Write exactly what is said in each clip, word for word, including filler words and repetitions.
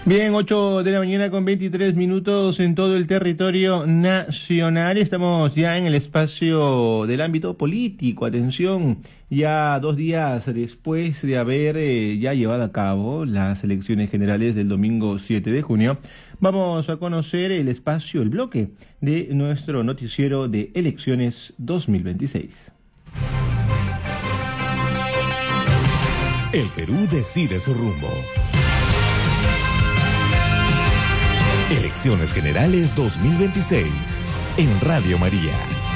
Bien, ocho de la mañana con veintitrés minutos en todo el territorio nacional. Estamos ya en el espacio del ámbito político. Atención, ya dos días después de haber eh, ya llevado a cabo las elecciones generales del domingo siete de junio, vamos a conocer el espacio, el bloque de nuestro noticiero de elecciones dos mil veintiséis. El Perú decide su rumbo. Elecciones Generales dos mil veintiséis en Radio María.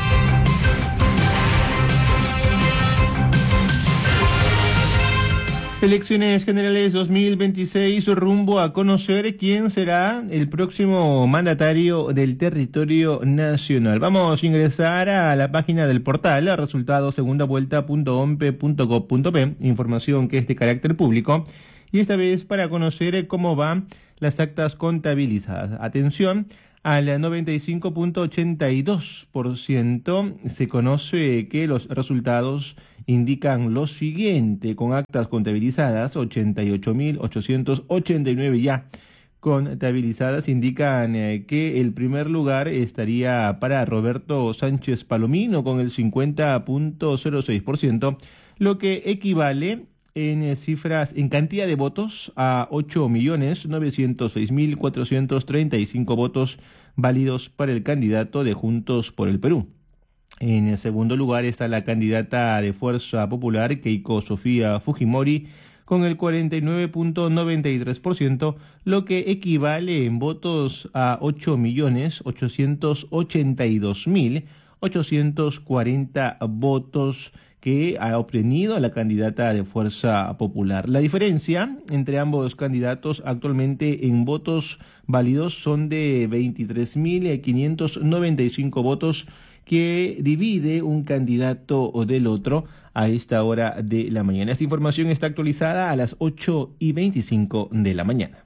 Elecciones Generales dos mil veintiséis, rumbo a conocer quién será el próximo mandatario del territorio nacional. Vamos a ingresar a la página del portal resultados segunda vuelta punto ompe punto gob punto pe, información que es de carácter público, y esta vez para conocer cómo van las actas contabilizadas. Atención, al noventa y cinco punto ochenta y dos por ciento se conoce que los resultados indican lo siguiente: con actas contabilizadas, ochenta y ocho mil ochocientos ochenta y nueve ya contabilizadas, indican eh, que el primer lugar estaría para Roberto Sánchez Palomino con el cincuenta punto cero seis por ciento, lo que equivale en cifras, en cantidad de votos, a ocho millones novecientos seis mil cuatrocientos treinta y cinco votos válidos para el candidato de Juntos por el Perú. En el segundo lugar está la candidata de Fuerza Popular, Keiko Sofía Fujimori, con el cuarenta y nueve punto noventa y tres por ciento, lo que equivale en votos a ocho millones ochocientos ochenta y dos mil ochocientos cuarenta votos que ha obtenido la candidata de Fuerza Popular. La diferencia entre ambos candidatos actualmente en votos válidos son de veintitrés mil quinientos noventa y cinco votos, que divide un candidato o del otro a esta hora de la mañana. Esta información está actualizada a las ocho y veinticinco de la mañana.